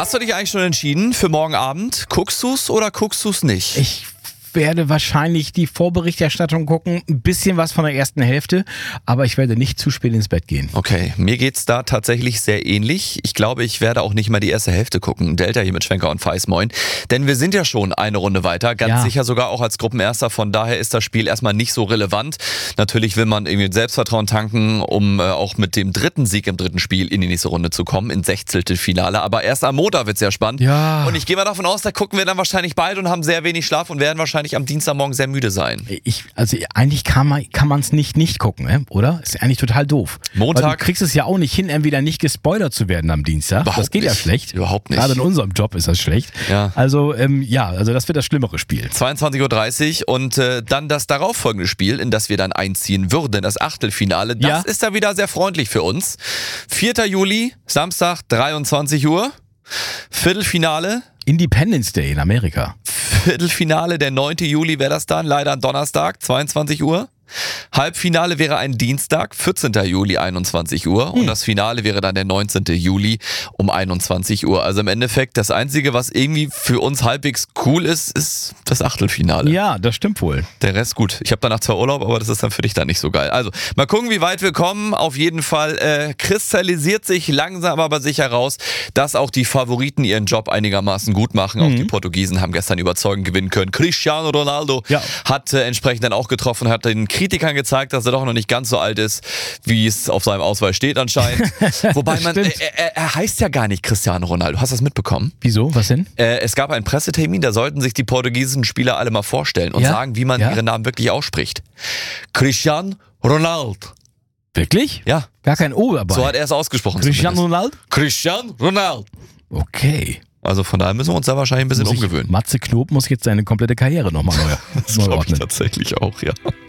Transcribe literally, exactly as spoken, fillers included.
Hast du dich eigentlich schon entschieden für morgen Abend? Guckst du's oder guckst du's nicht? Ich werde wahrscheinlich die Vorberichterstattung gucken, ein bisschen was von der ersten Hälfte, aber ich werde nicht zu spät ins Bett gehen. Okay, mir geht's da tatsächlich sehr ähnlich. Ich glaube, ich werde auch nicht mal die erste Hälfte gucken. Delta hier mit Schwenker und Feis, moin. Denn wir sind ja schon eine Runde weiter, ganz Ja. sicher sogar auch als Gruppenerster. Von daher ist das Spiel erstmal nicht so relevant. Natürlich will man irgendwie Selbstvertrauen tanken, um äh, auch mit dem dritten Sieg im dritten Spiel in die nächste Runde zu kommen, ins Sechzehntelfinale. Aber erst am Montag wird's ja spannend. Ja. Und ich gehe mal davon aus, da gucken wir dann wahrscheinlich beide und haben sehr wenig Schlaf und werden wahrscheinlich am Dienstagmorgen sehr müde sein. Ich, also eigentlich kann man kann man es nicht nicht gucken, ne? Oder? Ist eigentlich total doof. Montag- Weil du kriegst es ja auch nicht hin, entweder nicht gespoilert zu werden am Dienstag. Überhaupt das geht ja nicht. schlecht. Überhaupt nicht. Gerade in unserem Job ist das schlecht. Ja. Also ähm, ja, also das wird das schlimmere Spiel. zweiundzwanzig Uhr dreißig und äh, dann das darauffolgende Spiel, in das wir dann einziehen würden, das Achtelfinale. Das Ja. ist da wieder sehr freundlich für uns. vierter Juli, Samstag, dreiundzwanzig Uhr. Viertelfinale. Independence Day in Amerika. Viertelfinale, der neunten Juli wäre das dann, leider ein Donnerstag, zweiundzwanzig Uhr. Halbfinale wäre ein Dienstag, vierzehnten Juli, einundzwanzig Uhr. Und das Finale wäre dann der neunzehnten Juli um einundzwanzig Uhr. Also im Endeffekt das Einzige, was irgendwie für uns halbwegs cool ist, ist das Achtelfinale. Ja, das stimmt wohl. Der Rest gut. Ich habe danach zwar Urlaub, aber das ist dann für dich dann nicht so geil. Also mal gucken, wie weit wir kommen. Auf jeden Fall äh, kristallisiert sich langsam aber sicher raus, dass auch die Favoriten ihren Job einigermaßen gut machen. Auch die Portugiesen haben gestern überzeugend gewinnen können. Cristiano Ronaldo Ja. hat äh, entsprechend dann auch getroffen, hat den Kritikern gezeigt, dass er doch noch nicht ganz so alt ist, wie es auf seinem Ausweis steht anscheinend. Wobei man, äh, Stimmt. er, er heißt ja gar nicht Cristiano Ronaldo. Hast du das mitbekommen? Wieso? Was denn? Äh, es gab einen Pressetermin, da sollten sich die portugiesischen Spieler alle mal vorstellen und Ja? sagen, wie man Ja? ihre Namen wirklich ausspricht. Cristiano Ronaldo. Wirklich? Ja, Gar kein O dabei. so hat er es ausgesprochen. Cristiano zumindest. Ronaldo? Cristiano Ronaldo. Okay. Also von daher müssen wir uns da wahrscheinlich ein bisschen Muss ich- umgewöhnen. Matze Knob muss jetzt seine komplette Karriere nochmal neu, Das neu glaube ich ordnen. tatsächlich auch, ja.